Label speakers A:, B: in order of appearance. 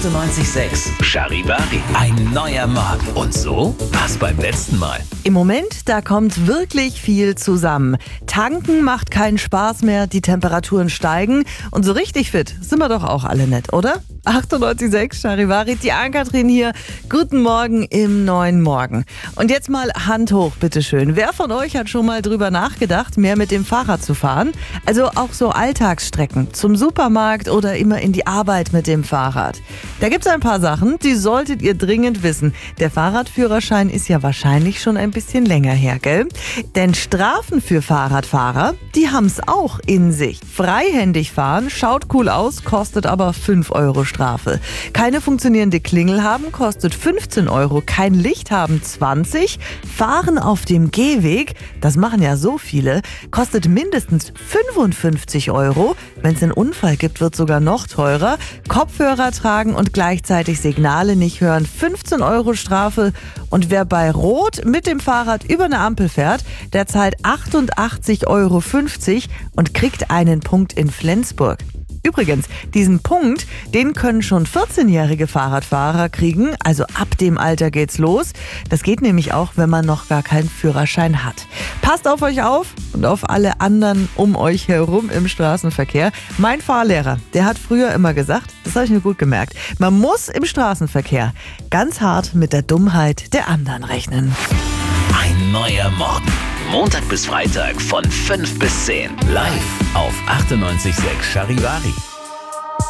A: 98.6 Charivari. Ein neuer Morgen. Und so war's beim letzten Mal.
B: Im Moment, da kommt wirklich viel zusammen. Tanken macht keinen Spaß mehr, die Temperaturen steigen und so richtig fit sind wir doch auch alle nicht, oder? 98.6 Charivari, die Ann-Kathrin hier. Guten Morgen im neuen Morgen. Und jetzt mal Hand hoch, bitteschön. Wer von euch hat schon mal drüber nachgedacht, mehr mit dem Fahrrad zu fahren? Also auch so Alltagsstrecken, zum Supermarkt oder immer in die Arbeit mit dem Fahrrad. Da gibt's ein paar Sachen, die solltet ihr dringend wissen. Der Fahrradführerschein ist ja wahrscheinlich schon ein bisschen länger her, gell? Denn Strafen für Fahrradfahrer, die haben's auch in sich. Freihändig fahren, schaut cool aus, kostet aber 5 Euro Strafe. Keine funktionierende Klingel haben, kostet 15 Euro. Kein Licht haben, 20. Fahren auf dem Gehweg, das machen ja so viele, kostet mindestens 55 Euro. Wenn es einen Unfall gibt, wird sogar noch teurer. Kopfhörer tragen und gleichzeitig Signale nicht hören, 15 Euro Strafe. Und wer bei Rot mit dem Fahrrad über eine Ampel fährt, der zahlt 88,50 Euro und kriegt einen Punkt in Flensburg. Übrigens, diesen Punkt, den können schon 14-jährige Fahrradfahrer kriegen, also ab dem Alter geht's los. Das geht nämlich auch, wenn man noch gar keinen Führerschein hat. Passt auf euch auf und auf alle anderen um euch herum im Straßenverkehr. Mein Fahrlehrer, der hat früher immer gesagt, das habe ich mir gut gemerkt, man muss im Straßenverkehr ganz hart mit der Dummheit der anderen rechnen.
A: Ein neuer Morgen. Montag bis Freitag von 5 bis 10. Live auf 98.6 Charivari.